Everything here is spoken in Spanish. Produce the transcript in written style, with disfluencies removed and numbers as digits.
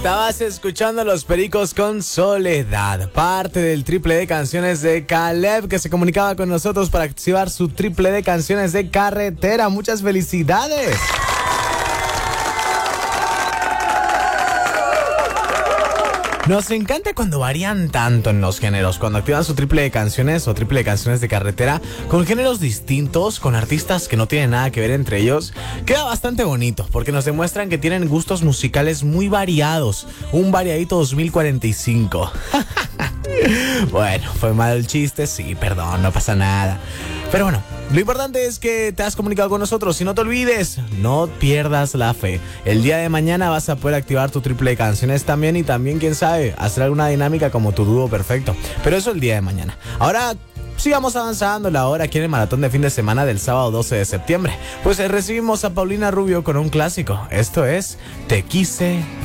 Estabas escuchando Los Pericos con Soledad, parte del triple de canciones de Caleb, que se comunicaba con nosotros para activar su triple de canciones de carretera. ¡Muchas felicidades! Nos encanta cuando varían tanto en los géneros, cuando activan su triple de canciones o triple de canciones de carretera con géneros distintos, con artistas que no tienen nada que ver entre ellos. Queda bastante bonito porque nos demuestran que tienen gustos musicales muy variados. Un variadito 2045. Bueno, fue mal el chiste, sí, perdón, no pasa nada. Pero bueno, lo importante es que te has comunicado con nosotros y no te olvides, no pierdas la fe. El día de mañana vas a poder activar tu triple de canciones también y también, quién sabe, hacer alguna dinámica como tu dúo perfecto. Pero eso el día de mañana. Ahora sigamos avanzando la hora aquí en el maratón de fin de semana del sábado 12 de septiembre. Pues recibimos a Paulina Rubio con un clásico. Esto es Te Quise